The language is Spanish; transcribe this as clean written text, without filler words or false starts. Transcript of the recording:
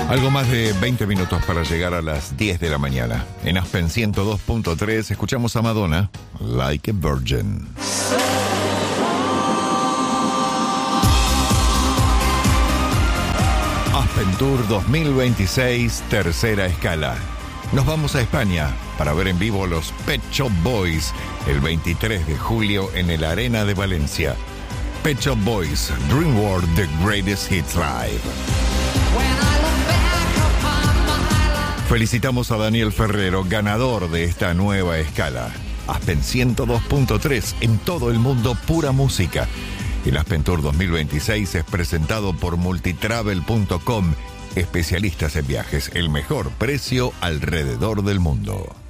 Algo más de 20 minutos para llegar a las 10 de la mañana. En Aspen 102.3 escuchamos a Madonna, Like a Virgin. Aspen Tour 2026, tercera escala. Nos vamos a España para ver en vivo los Pet Shop Boys el 23 de julio en el Arena de Valencia. Pet Shop Boys, Dream World, The Greatest Hits Live. Felicitamos a Daniel Ferrero, ganador de esta nueva escala. Aspen 102.3, en todo el mundo, pura música. El Aspen Tour 2026 es presentado por multitravel.com, especialistas en viajes, el mejor precio alrededor del mundo.